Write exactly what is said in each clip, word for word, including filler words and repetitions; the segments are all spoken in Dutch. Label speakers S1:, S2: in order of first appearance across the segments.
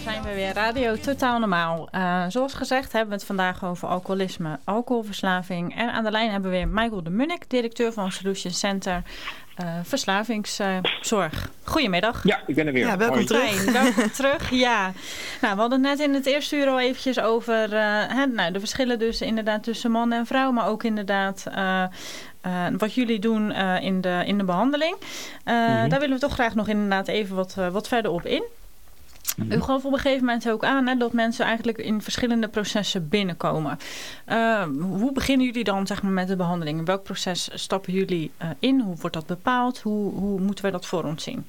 S1: zijn we weer. Radio Totaal Normaal. Uh, zoals gezegd hebben we het vandaag over alcoholisme, alcoholverslaving. En aan de lijn hebben we weer Michael de Munnik, directeur van Solution Center uh, Verslavingszorg. Uh, Goedemiddag.
S2: Ja, ik ben er weer.
S3: Ja, welkom
S2: Hoi.
S3: terug.
S1: Fijn, welkom terug. Ja. Nou, we hadden het net in het eerste uur al eventjes over uh, hè, nou, de verschillen dus inderdaad tussen man en vrouw. Maar ook inderdaad uh, uh, wat jullie doen uh, in, de, in de behandeling. Uh, mm-hmm. Daar willen we toch graag nog inderdaad even wat, uh, wat verder op in. U gaf op een gegeven moment ook aan hè, dat mensen eigenlijk in verschillende processen binnenkomen. Uh, hoe beginnen jullie dan zeg maar, met de behandeling? In welk proces stappen jullie uh, in? Hoe wordt dat bepaald? Hoe, hoe moeten we dat voor ons zien?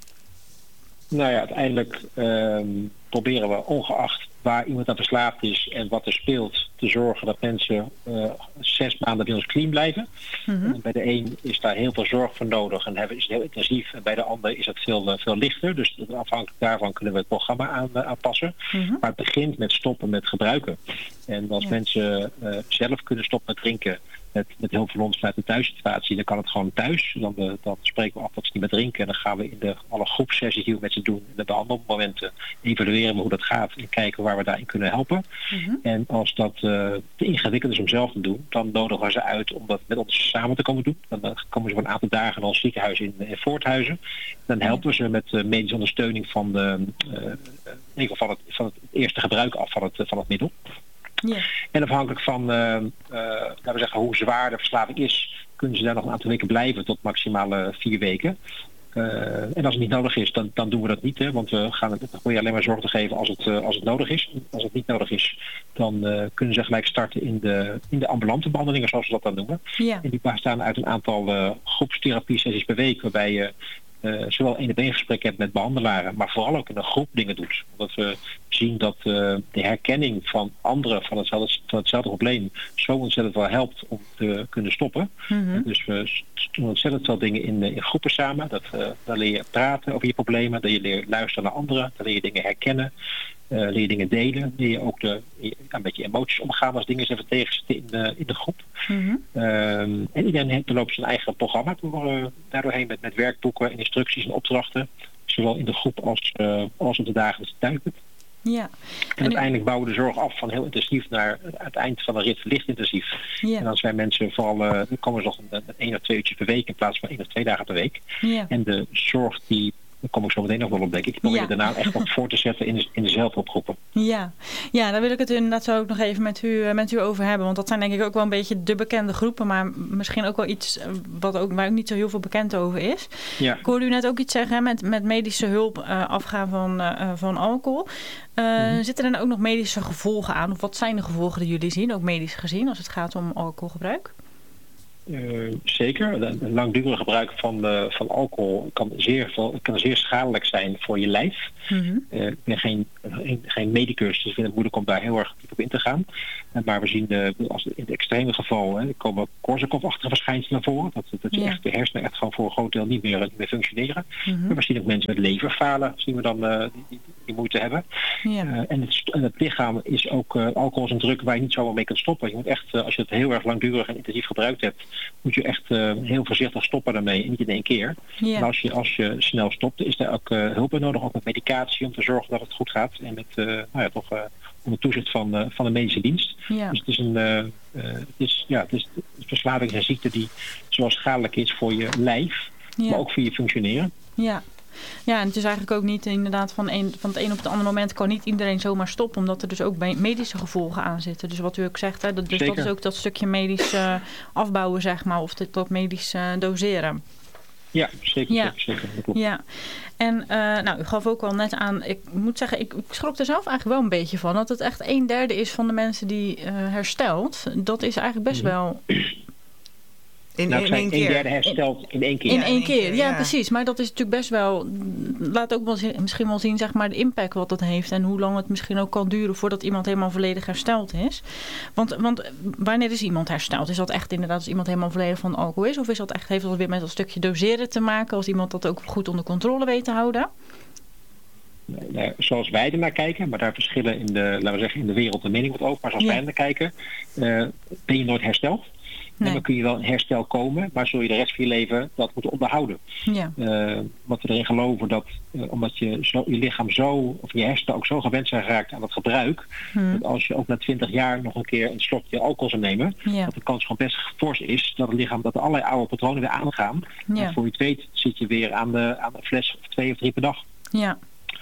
S2: Nou ja, uiteindelijk uh, proberen we ongeacht waar iemand aan verslaafd is en wat er speelt, te zorgen dat mensen uh, zes maanden bij ons clean blijven. Mm-hmm. Bij de een is daar heel veel zorg voor nodig en hebben, is het heel intensief. En bij de ander is het veel, uh, veel lichter. Dus afhankelijk daarvan kunnen we het programma aan, uh, aanpassen. Mm-hmm. Maar het begint met stoppen met gebruiken. En als ja. mensen uh, zelf kunnen stoppen met drinken, met, met heel veel ons vanuit de thuissituatie, dan kan het gewoon thuis. Dan, uh, dan spreken we af dat ze niet meer drinken. En dan gaan we in de alle groepsessies die we met ze doen, in de behandelmomenten, evalueren we hoe dat gaat en kijken waar we daarin kunnen helpen. Mm-hmm. En als dat uh, te ingewikkeld is om zelf te doen, dan nodigen we ze uit om dat met ons samen te komen doen. Dan uh, komen ze voor een aantal dagen naar ons ziekenhuis in, in Voorthuizen. Dan helpen we ze met uh, medische ondersteuning van, de, uh, in ieder geval van het, van het eerste gebruik af van het, van het middel. Yeah. En afhankelijk van uh, uh, laten we zeggen, hoe zwaar de verslaving is, kunnen ze daar nog een aantal weken blijven tot maximaal uh, vier weken. Uh, en als het niet nodig is, dan, dan doen we dat niet. Hè, want we gaan het, dan gooi je alleen maar zorg te geven als het, uh, als het nodig is. Als het niet nodig is, dan uh, kunnen ze gelijk starten in de, in de ambulante behandelingen, zoals we dat dan noemen. Yeah. En die bestaan uit een aantal uh, groepstherapie-sessies per week, waarbij je uh, zowel één op één gesprek hebt met behandelaren, maar vooral ook in een groep dingen doet. Omdat we zien dat uh, de herkenning van anderen van hetzelfde, van hetzelfde probleem zo ontzettend wel helpt om te kunnen stoppen. Mm-hmm. Dus we doen ontzettend veel dingen in, in groepen samen. Dat, uh, dan leer je praten over je problemen, dan leer je luisteren naar anderen, dan leer je dingen herkennen, uh, leer je dingen delen, leer je ook de, ja, met je emoties omgaan als dingen even tegenzitten in de, in de groep. Mm-hmm. Um, en iedereen heeft dan zijn eigen programma door, uh, daardoorheen met, met werkboeken en instructies en opdrachten, zowel in de groep als, uh, als op de dagelijkse tijd.
S1: Ja.
S2: En, en uiteindelijk bouwen we de zorg af van heel intensief naar het eind van de rit licht intensief. Ja. En dan zijn mensen vooral, uh, dan komen ze nog met één of twee uurtjes per week in plaats van één of twee dagen per week. Ja. En de zorg die, daar kom ik zo meteen nog wel op denk ik, die probeer je ja. daarna echt wat voor te zetten in de, in de zelfhulpgroepen.
S1: Ja. ja, daar wil ik het inderdaad zo ook nog even met u, met u over hebben. Want dat zijn denk ik ook wel een beetje de bekende groepen, maar misschien ook wel iets wat ook, waar ook niet zo heel veel bekend over is. Ja. Ik hoorde u net ook iets zeggen, met, met medische hulp uh, afgaan van, uh, van alcohol. Uh, mm-hmm. Zitten er dan ook nog medische gevolgen aan? Of wat zijn de gevolgen die jullie zien, ook medisch gezien, als het gaat om alcoholgebruik?
S2: Uh, zeker. Een langdurig gebruik van, uh, van alcohol kan zeer, kan zeer schadelijk zijn voor je lijf. Mm-hmm. Uh, ik ben geen, geen, geen medicus, dus ik vind het moeilijk om daar heel erg diep op in te gaan. Uh, maar we zien de, als in het extreme geval hè, komen Korsakoff-achtige verschijnselen naar voren. Dat, dat ja. echt, de hersenen echt gewoon voor een groot deel niet meer, niet meer functioneren. Mm-hmm. Maar we zien ook mensen met leverfalen, zien we dan uh, die, die, die moeite hebben. Ja. Uh, en, het, en het lichaam is ook, uh, alcohol is een druk waar je niet zomaar mee kunt stoppen. Je moet echt, uh, als je het heel erg langdurig en intensief gebruikt hebt, moet je echt uh, heel voorzichtig stoppen daarmee en niet in één keer. Ja. En als je, als je snel stopt, is er ook uh, hulp nodig, ook met medicatie om te zorgen dat het goed gaat. En met uh, nou ja, toch uh, onder toezicht van, uh, van de medische dienst. Ja. Dus het is een uh, uh, het is, ja, het is, verslaving is een ziekte die zowel schadelijk is voor je lijf, ja. maar ook voor je functioneren.
S1: Ja. Ja, en het is eigenlijk ook niet inderdaad van, een, van het een op het andere moment kan niet iedereen zomaar stoppen, omdat er dus ook medische gevolgen aan zitten. Dus wat u ook zegt, hè, dat, dus dat is ook dat stukje medisch uh, afbouwen, zeg maar, of dit, dat medisch uh, doseren.
S2: Ja, zeker.
S1: Ja.
S2: zeker, zeker.
S1: Ja. En uh, nou, u gaf ook al net aan, ik moet zeggen, ik, ik schrok er zelf eigenlijk wel een beetje van, dat het echt een derde is van de mensen die uh, herstelt. Dat is eigenlijk best wel...
S3: In,
S2: nou,
S3: in één keer.
S2: Een derde herstelt in één keer.
S1: In één keer, ja, ja precies. Maar dat is natuurlijk best wel... Laat ook wel, misschien wel zien zeg maar, de impact wat dat heeft. En hoe lang het misschien ook kan duren voordat iemand helemaal volledig hersteld is. Want, want wanneer is iemand hersteld? Is dat echt inderdaad als iemand helemaal volledig van alcohol is? Of is dat echt, heeft dat weer met dat stukje doseren te maken? Als iemand dat ook goed onder controle weet te houden?
S2: Nou, zoals wij er naar kijken, maar daar verschillen in de, laten we zeggen, in de wereld de mening wat over. Maar zoals ja. wij er naar kijken, uh, ben je nooit hersteld.
S1: Nee.
S2: En dan kun je wel in herstel komen, maar zul je de rest van je leven dat moeten onderhouden.
S1: Ja.
S2: Uh, wat we erin geloven dat, uh, omdat je, zo, je lichaam zo, of je hersenen ook zo gewend zijn geraakt aan het gebruik, hmm. dat als je ook na twintig jaar nog een keer een slokje alcohol zou nemen, ja. dat de kans gewoon best fors is dat het lichaam, dat er allerlei oude patronen weer aangaan. Ja. En voor je het weet zit je weer aan de, aan de fles of twee of drie per dag.
S1: Ja.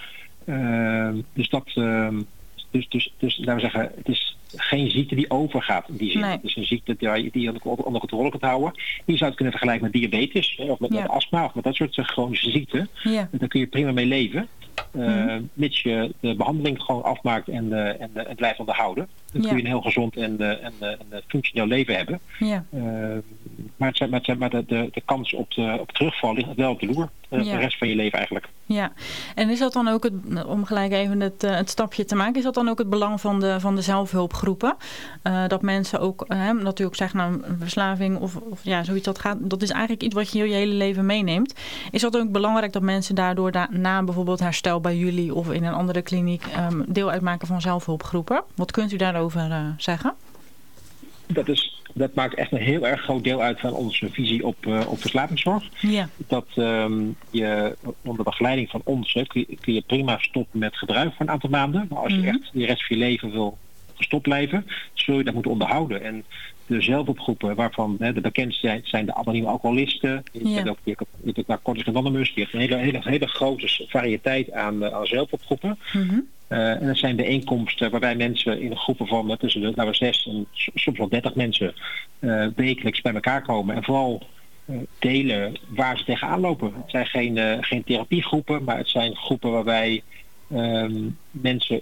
S2: Uh, dus dat, uh, dus, dus, dus laten we zeggen, het is geen ziekte die overgaat in die zin.
S1: Nee.
S2: Het is een ziekte die, die je onder controle kunt houden. Je zou het kunnen vergelijken met diabetes, hè, of met, ja. met astma, of met dat soort chronische ziekten.
S1: Ja.
S2: Daar kun je prima mee leven. Uh, mm. Mits je de behandeling gewoon afmaakt en, uh, en, uh, en blijft onderhouden. Dan ja. kun je een heel gezond en, uh, en, uh, en uh, functioneel leven hebben.
S1: Ja.
S2: Uh, maar het zijn, maar, het zijn, maar de, de, de kans op, de, op terugval ligt wel op de loer. Uh, ja. De rest van je leven eigenlijk.
S1: Ja, en is dat dan ook, het, om gelijk even het, uh, het stapje te maken, is dat dan ook het belang van de, van de zelfhulpgroepen? Uh, dat mensen ook, uh, dat u ook zegt, nou, een verslaving of, of ja, zoiets, dat gaat, dat is eigenlijk iets wat je je hele leven meeneemt. Is dat ook belangrijk dat mensen daardoor da- na bijvoorbeeld herstel bij jullie of in een andere kliniek um, deel uitmaken van zelfhulpgroepen? Wat kunt u daarover uh, zeggen?
S2: Dat, is, dat maakt echt een heel erg groot deel uit van onze visie op, uh, op verslavingszorg.
S1: Ja.
S2: Dat um, je onder begeleiding van ons hè, kun, je, kun je prima stoppen met gebruik voor een aantal maanden. Maar als je mm-hmm. echt de rest van je leven wil gestopt blijven, zul je dat moeten onderhouden. En de zelfhulpgroepen waarvan hè, de bekendste zijn, zijn de anonieme alcoholisten. Je
S1: ja.
S2: hebt ook, je hebt ook Narcotics Anonymous. Je hebt een hele, hele, hele grote variëteit aan, aan zelfhulpgroepen.
S1: Mm-hmm.
S2: Uh, en dat zijn bijeenkomsten waarbij mensen in groepen van uh, tussen de nou, zes en soms wel dertig mensen uh, wekelijks bij elkaar komen. En vooral uh, delen waar ze tegenaan lopen. Het zijn geen, uh, geen therapiegroepen, maar het zijn groepen waarbij um, mensen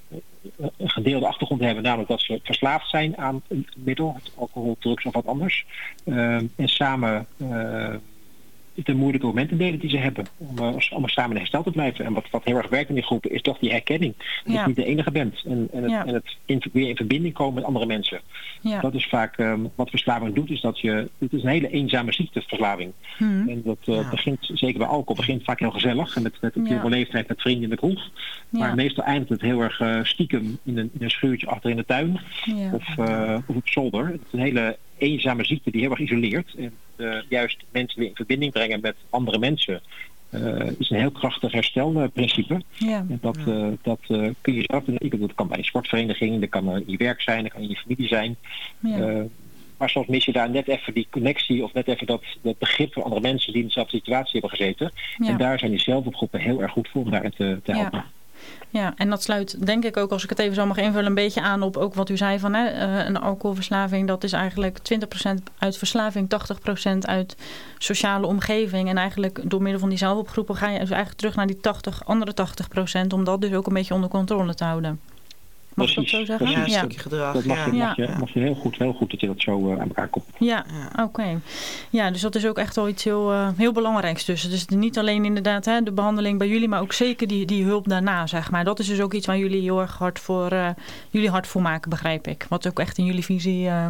S2: een gedeelde achtergrond hebben. Namelijk dat ze verslaafd zijn aan een middel, alcohol, drugs of wat anders. Uh, en samen Uh, de moeilijke momenten delen die ze hebben. Om, uh, om er samen in herstel te blijven. En wat, wat heel erg werkt in die groepen is toch die herkenning. Dat ja. je niet de enige bent. En, en het, ja. en het in, weer in verbinding komen met andere mensen. Ja. Dat is vaak um, wat verslaving doet. Is dat je, het is een hele eenzame ziekte, verslaving. Hmm. En dat uh, ja. begint, zeker bij alcohol, begint vaak heel gezellig. En met, met op ja. je leeftijd met vrienden in de kroeg. Ja. Maar meestal eindigt het heel erg uh, stiekem in een, in een schuurtje achter in de tuin. Ja. Of, uh, of op zolder. Het is een hele eenzame ziekte die heel erg isoleert. En uh, juist mensen weer in verbinding brengen met andere mensen uh, is een heel krachtig herstelprincipe. Ja. En dat, uh, dat uh, kun je zelf doen. Dat kan bij een sportvereniging, dat kan in je werk zijn, dat kan in je familie zijn. Ja. Uh, maar soms mis je daar net even die connectie of net even dat, dat begrip van andere mensen die in dezelfde situatie hebben gezeten. Ja. En daar zijn die zelfhulpgroepen heel erg goed voor om daarin te, te helpen.
S1: Ja. Ja, en dat sluit denk ik ook, als ik het even zo mag invullen, een beetje aan op ook wat u zei van hè, een alcoholverslaving. Dat is eigenlijk twintig procent uit verslaving, tachtig procent uit sociale omgeving. En eigenlijk door middel van die zelfhulpgroepen ga je dus eigenlijk terug naar die tachtig, andere tachtig procent, om dat dus ook een beetje onder controle te houden. Mag
S2: precies,
S1: ik dat zo zeggen?
S3: Ja, een
S1: ja.
S3: stukje gedrag.
S2: Dat mag je,
S1: ja.
S2: mag je, mag je heel goed, heel goed dat je dat zo uh, aan elkaar komt.
S1: Ja, ja. oké. Okay. Ja, dus dat is ook echt wel iets heel, uh, heel belangrijks tussen. Dus niet alleen inderdaad hè, de behandeling bij jullie, maar ook zeker die, die hulp daarna, zeg maar. Dat is dus ook iets waar jullie heel erg hard voor, uh, jullie hard voor maken, begrijp ik. Wat ook echt in jullie visie uh,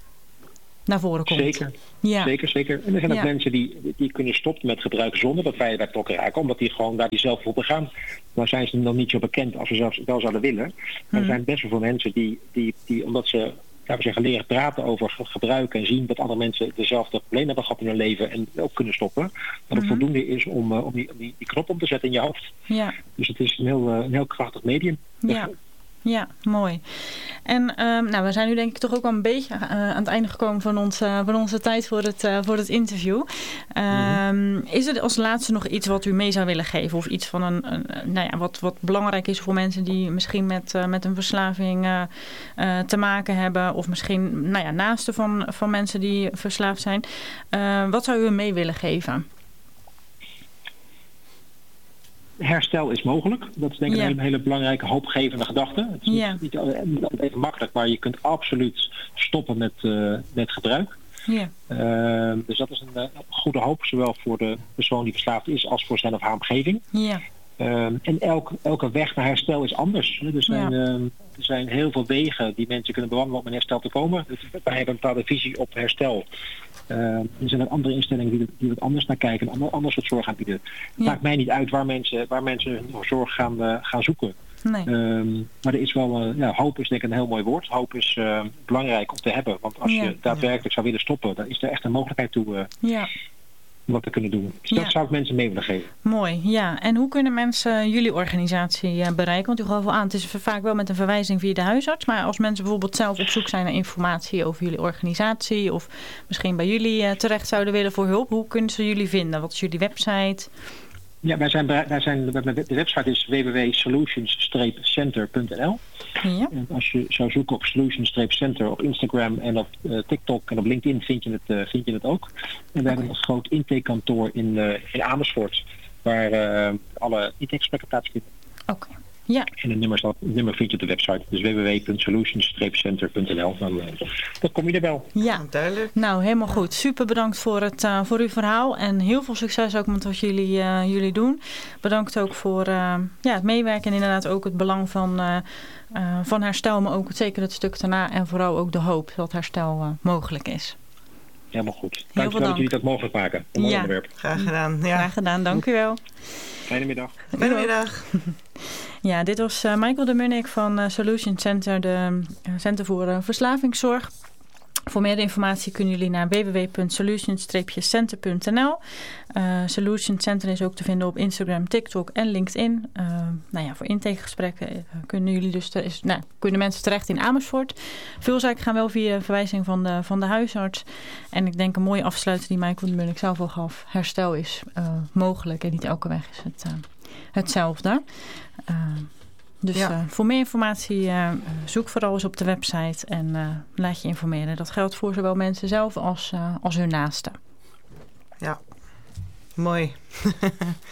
S1: naar voren komt.
S2: Zeker. Ja. Zeker, zeker. En er zijn ook ja. mensen die, die kunnen stoppen met gebruik zonder dat wij bij betrokken raken, omdat die gewoon daar die zelf voor gaan. Dan zijn ze nog niet zo bekend als ze zelfs wel zouden willen. Maar mm. er zijn best wel veel mensen die, die, die omdat ze, laten we zeggen, leren praten over gebruik en zien dat andere mensen dezelfde problemen hebben gehad in hun leven en ook kunnen stoppen, dat het mm-hmm. voldoende is om, uh, om, die, om die, die knop om te zetten in je hoofd. Ja. Dus het is een heel, uh, een heel krachtig medium.
S1: Ja. Ja, mooi. En um, nou, we zijn nu denk ik toch ook wel een beetje uh, aan het einde gekomen van, ons, uh, van onze tijd voor het, uh, voor het interview. Um, mm-hmm. Is er als laatste nog iets wat u mee zou willen geven? Of iets van een, een nou ja, wat, wat belangrijk is voor mensen die misschien met, uh, met een verslaving uh, uh, te maken hebben? Of misschien nou ja, naasten van, van mensen die verslaafd zijn. Uh, wat zou u mee willen geven?
S2: Herstel is mogelijk. Dat is denk ik ja. een hele belangrijke hoopgevende gedachte. Het is
S1: ja.
S2: niet, niet altijd even makkelijk, maar je kunt absoluut stoppen met, uh, met gebruik.
S1: Ja.
S2: Uh, dus dat is een uh, goede hoop, zowel voor de persoon die verslaafd is als voor zijn of haar omgeving.
S1: Ja.
S2: Uh, en elk, elke weg naar herstel is anders. Er zijn, ja. uh, er zijn heel veel wegen die mensen kunnen bewandelen om in herstel te komen. Dus wij hebben een bepaalde visie op herstel. Uh, er zijn ook andere instellingen die, die wat anders naar kijken en ander, anders wat zorg aanbieden. Het ja. maakt mij niet uit waar mensen, waar mensen hun zorg gaan, uh, gaan zoeken.
S1: Nee.
S2: Um, maar er is wel, uh, ja, hoop is denk ik een heel mooi woord. Hoop is uh, belangrijk om te hebben. Want als
S1: ja.
S2: je daadwerkelijk zou willen stoppen, dan is er echt een mogelijkheid toe uh, ja. om wat te kunnen doen. Dus
S1: ja.
S2: dat zou ik mensen mee willen geven.
S1: Mooi, ja. En hoe kunnen mensen jullie organisatie uh, bereiken? Want u gaf al aan, het is vaak wel met een verwijzing via de huisarts. Maar als mensen bijvoorbeeld zelf op zoek zijn naar informatie over jullie organisatie, of misschien bij jullie uh, terecht zouden willen voor hulp, hoe kunnen ze jullie vinden? Wat is jullie website?
S2: Ja, wij zijn, wij zijn, de website is w w w punt solutions center punt n l.
S1: Ja.
S2: En als je zou zoeken op Solutions-Center op Instagram en op uh, TikTok en op LinkedIn vind je het, uh, vind je het ook. En we okay. hebben een groot intakekantoor in, uh, in Amersfoort, waar uh, alle intakegesprekken plaatsvinden.
S1: Oké. Okay. Ja.
S2: En het nummer, het nummer vind je op de website. Dus w w w punt solutions center punt n l. Dan, uh, dan kom je er wel.
S1: Ja,
S3: duidelijk.
S1: Nou, helemaal goed. Super bedankt voor, het, uh, voor uw verhaal. En heel veel succes ook met wat jullie, uh, jullie doen. Bedankt ook voor uh, ja, het meewerken. En inderdaad ook het belang van, uh, uh, van herstel. Maar ook zeker het stuk daarna. En vooral ook de hoop dat herstel uh, mogelijk is.
S2: Helemaal goed.
S1: Heel
S2: Dank
S1: veel
S2: dat
S1: dank.
S2: jullie dat mogelijk maken. Een mooi
S1: ja.
S2: onderwerp.
S3: Graag gedaan. Ja.
S1: Graag gedaan. Dank u wel.
S2: Fijne middag.
S3: Fijne middag.
S1: Ja, dit was uh, Michael de Munnik van uh, Solution Center, de uh, Center voor uh, Verslavingszorg. Voor meer informatie kunnen jullie naar w w w punt solutions center punt n l. Uh, Solution Center is ook te vinden op Instagram, TikTok en LinkedIn. Uh, nou ja, voor intakegesprekken uh, kunnen jullie dus te, is, nou, kunnen mensen terecht in Amersfoort. Veel zaken gaan wel via verwijzing van de, van de huisarts. En ik denk een mooie afsluiter die Michael de Munnik zelf al gaf. Herstel is uh, mogelijk en niet elke weg is het, uh, hetzelfde. Uh, Dus ja. uh, voor meer informatie uh, zoek vooral eens op de website en uh, laat je informeren. Dat geldt voor zowel mensen zelf als, uh, als hun naasten.
S3: Ja, mooi.